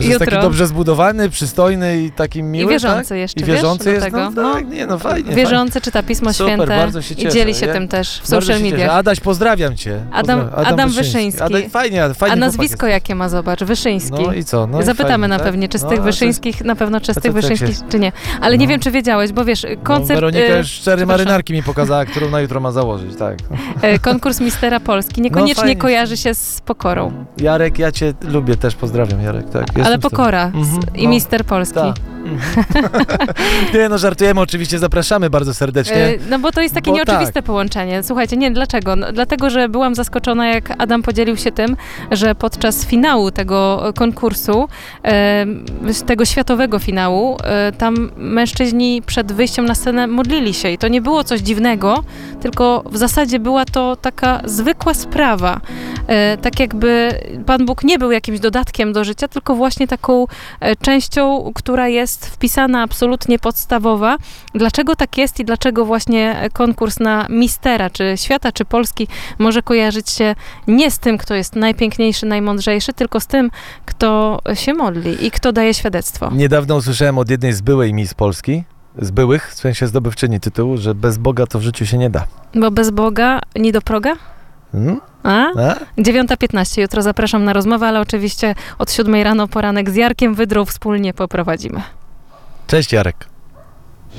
Że jest taki dobrze zbudowany, przystojny i taki miły, I wierzący tak? jeszcze, I wierzący wiesz, jest, do tego. no tak, nie, no fajnie. Wierzący, fajnie. czyta Pismo Super, Święte bardzo się cieszę. i dzieli się Ja tym też w bardzo social się mediach. cieszę. Adaś, pozdrawiam cię. Adam Wyszyński. Fajnie A nazwisko jakie ma, zobacz, Wyszyński. No i co? No Zapytamy na tak? pewnie, czy z No, tych a Wyszyńskich, na pewno czy z a tych to tak Wyszyńskich, jest. czy nie. Ale nie No. wiem, czy wiedziałeś, bo wiesz, koncert... Weronika już 4 przepraszam. marynarki mi pokazała, którą na jutro ma założyć, tak. Konkurs Mistera Polski niekoniecznie fajnie. kojarzy się z pokorą. Jarek, ja cię lubię, też pozdrawiam, Jarek, tak. Ale jestem z tobą. pokora i Mister Polski. Tak. Nie, no żartujemy, oczywiście zapraszamy bardzo serdecznie. No bo to jest takie Bo nieoczywiste połączenie. Słuchajcie, nie, dlaczego? No, dlatego, że byłam zaskoczona, jak Adam podzielił się tym, że podczas finału tego konkursu, tego światowego finału, tam mężczyźni przed wyjściem na scenę modlili się i to nie było coś dziwnego, tylko w zasadzie była to taka zwykła sprawa. Tak jakby Pan Bóg nie był jakimś dodatkiem do życia, tylko właśnie taką częścią, która jest wpisana absolutnie podstawowa. Dlaczego tak jest i dlaczego właśnie konkurs na Mistera, czy świata, czy Polski może kojarzyć się nie z tym, kto jest najpiękniejszy, najmądrzejszy, tylko z tym, kto się modli i kto daje świadectwo. Niedawno usłyszałem od jednej z byłej Miss Polski, z byłych, w sensie zdobywczyni tytułu, że bez Boga to w życiu się nie da. Bo bez Boga nie do proga? A? 9:15. Jutro zapraszam na rozmowę, ale oczywiście od 7 rano poranek z Jarkiem Wydrą wspólnie poprowadzimy. Cześć Jarek.